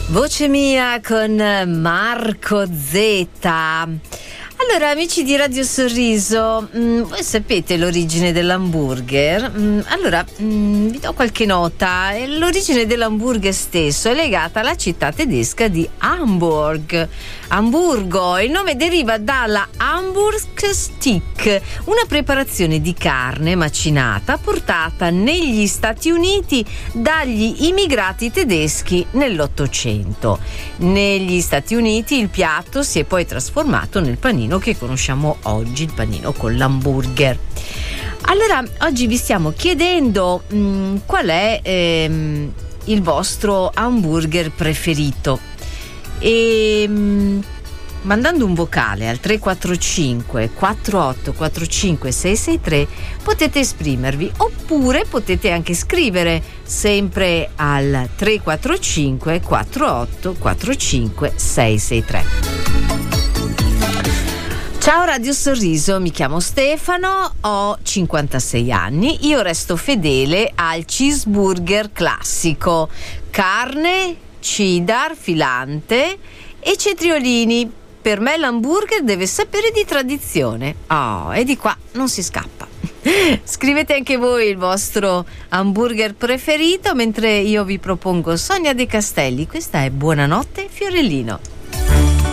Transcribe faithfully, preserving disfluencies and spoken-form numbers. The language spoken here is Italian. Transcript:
Voce mia con Marco Zeta. Allora, amici di Radio Sorriso, mh, voi sapete l'origine dell'hamburger? Mh, allora, mh, vi do qualche nota. L'origine dell'hamburger stesso è legata alla città tedesca di Hamburg. Hamburgo, il nome deriva dalla Hamburgstick, una preparazione di carne macinata portata negli Stati Uniti dagli immigrati tedeschi nell'Ottocento. Negli Stati Uniti il piatto si è poi trasformato nel panino che conosciamo oggi, il panino con l'hamburger. Allora, oggi vi stiamo chiedendo mh, qual è ehm, il vostro hamburger preferito e mh, mandando un vocale al tre quattro cinque quattro otto quattro cinque sei sei tre potete esprimervi, oppure potete anche scrivere sempre al tre quattro cinque quattro otto quattro cinque sei sei tre. Ciao Radio Sorriso, mi chiamo Stefano, ho cinquantasei anni, io resto fedele al cheeseburger classico, carne, cheddar, filante e cetriolini. Per me l'hamburger deve sapere di tradizione. Oh, e di qua non si scappa. Scrivete anche voi il vostro hamburger preferito, mentre io vi propongo Sonia De Castelli. Questa è Buonanotte Fiorellino.